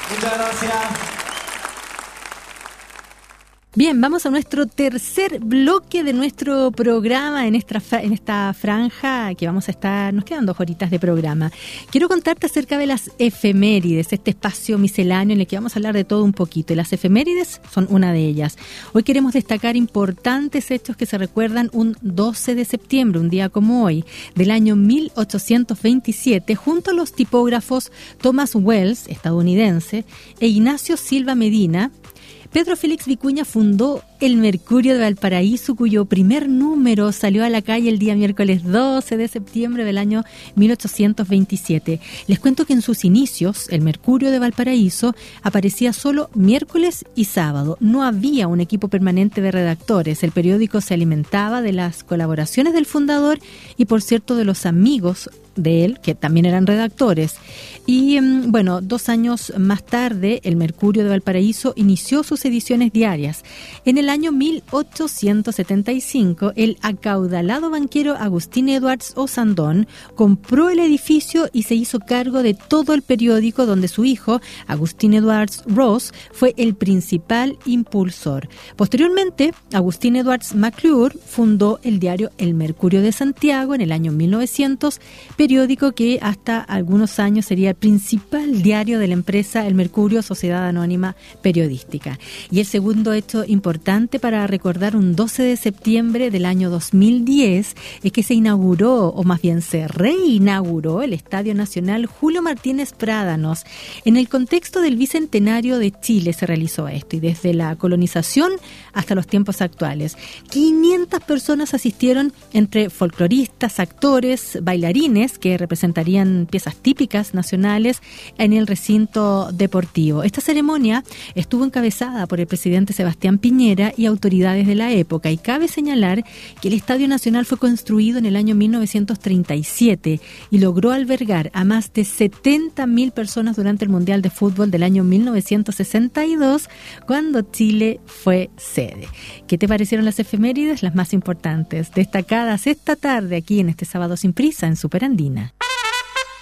Muchas gracias. Bien, vamos a nuestro tercer bloque de nuestro programa en esta franja que vamos a estar, nos quedan 2 horitas de programa. Quiero contarte acerca de las efemérides, este espacio misceláneo en el que vamos a hablar de todo un poquito. Y las efemérides son una de ellas. Hoy queremos destacar importantes hechos que se recuerdan un 12 de septiembre, un día como hoy, del año 1827, junto a los tipógrafos Thomas Wells, estadounidense, e Ignacio Silva Medina. Pedro Félix Vicuña fundó el Mercurio de Valparaíso, cuyo primer número salió a la calle el día miércoles 12 de septiembre del año 1827. Les cuento que en sus inicios, el Mercurio de Valparaíso aparecía solo miércoles y sábado. No había un equipo permanente de redactores. El periódico se alimentaba de las colaboraciones del fundador y, por cierto, de los amigos de él, que también eran redactores. Y 2 años más tarde, el Mercurio de Valparaíso inició sus ediciones diarias. En el año 1875, el acaudalado banquero Agustín Edwards Ossandón compró el edificio y se hizo cargo de todo el periódico, donde su hijo, Agustín Edwards Ross, fue el principal impulsor. Posteriormente, Agustín Edwards McClure fundó el diario El Mercurio de Santiago en el año 1900, periódico que hasta algunos años sería el principal diario de la empresa El Mercurio, Sociedad Anónima Periodística. Y el segundo hecho importante para recordar un 12 de septiembre del año 2010 es que se inauguró, o más bien se reinauguró, el Estadio Nacional Julio Martínez Prádanos. En el contexto del Bicentenario de Chile se realizó esto, y desde la colonización hasta los tiempos actuales. 500 personas asistieron, entre folcloristas, actores, bailarines, que representarían piezas típicas nacionales en el recinto deportivo. Esta ceremonia estuvo encabezada por el presidente Sebastián Piñera y autoridades de la época, y cabe señalar que el Estadio Nacional fue construido en el año 1937 y logró albergar a más de 70.000 personas durante el Mundial de Fútbol del año 1962, cuando Chile fue sede. ¿Qué te parecieron las efemérides? Las más importantes, destacadas esta tarde aquí en este Sábado Sin Prisa en Super Andina.